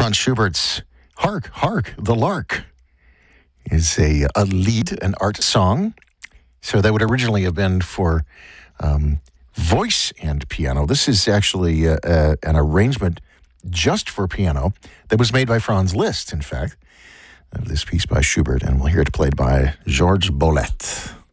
Franz Schubert's Hark, Hark, the Lark is a lied, an art song. So that would originally have been for voice and piano. This is actually an arrangement just for piano that was made by Franz Liszt, in fact, of this piece by Schubert. And we'll hear it played by Georges Bolet.